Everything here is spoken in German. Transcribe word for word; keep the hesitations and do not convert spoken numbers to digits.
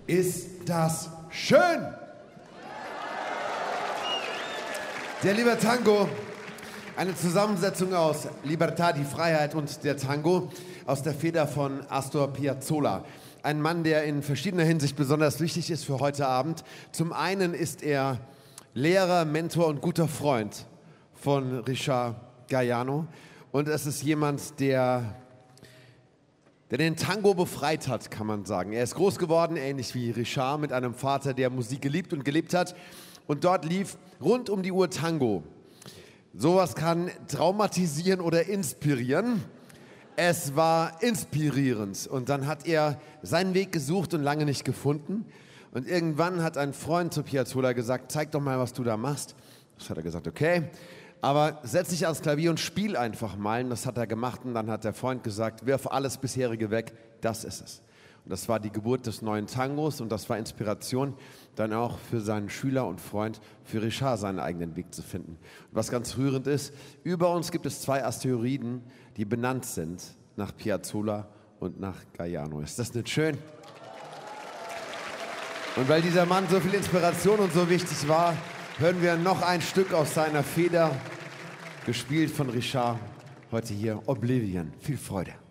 Ist das schön? Der Lieber Tango, eine Zusammensetzung aus Libertà, die Freiheit, und der Tango aus der Feder von Astor Piazzolla. Ein Mann, der in verschiedener Hinsicht besonders wichtig ist für heute Abend. Zum einen ist er Lehrer, Mentor und guter Freund von Richard Galliano. Und es ist jemand, der, der den Tango befreit hat, kann man sagen. Er ist groß geworden, ähnlich wie Richard, mit einem Vater, der Musik geliebt und gelebt hat. Und dort lief rund um die Uhr Tango. Sowas kann traumatisieren oder inspirieren. Es war inspirierend. Und dann hat er seinen Weg gesucht und lange nicht gefunden. Und irgendwann hat ein Freund zu Piazzolla gesagt, zeig doch mal, was du da machst. Das hat er gesagt, okay. Aber setz dich ans Klavier und spiel einfach mal. Und das hat er gemacht. Und dann hat der Freund gesagt, wirf alles bisherige weg, das ist es. Und das war die Geburt des neuen Tangos. Und das war Inspiration dann auch für seinen Schüler und Freund, für Richard, seinen eigenen Weg zu finden. Und was ganz rührend ist, über uns gibt es zwei Asteroiden, die benannt sind nach Piazzolla und nach Galliano. Ist das nicht schön? Und weil dieser Mann so viel Inspiration und so wichtig war, hören wir noch ein Stück aus seiner Feder, gespielt von Richard, heute hier Oblivion. Viel Freude.